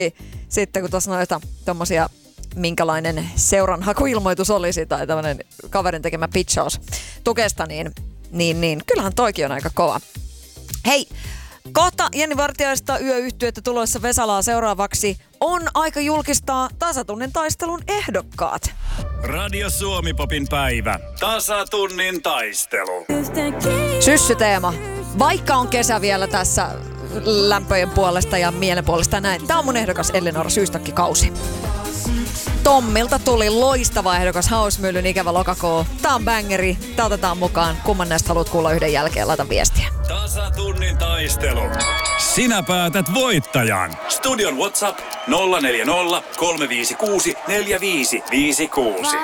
sitten kun tuossa noita tommosia, minkälainen seuranhakuilmoitus olisi tai tämmönen kaverin tekemä pitchaus Tukesta, niin kyllähän toikin on aika kova. Hei, kohta Jenni Vartiaista yöyhtyettä tulossa Vesalaa seuraavaksi on aika julkistaa tasatunnin taistelun ehdokkaat. Radio Suomi-popin päivä. Tasatunnin taistelu. Syssyteema. Vaikka on kesä vielä tässä lämpöjen puolesta ja mielen puolesta ja näin. Tää on mun ehdokas Ellinora Syystokki-kausi. Tommilta tuli loistava ehdokas Hausmyllyn ikävä lokakuu. Tää on bangeri. Tää otetaan mukaan. Kumman näistä haluat kuulla yhden jälkeen? Laita viestiä. Tasatunnin taistelu. Sinä päätät voittajan. Studion WhatsApp 040 356 4556.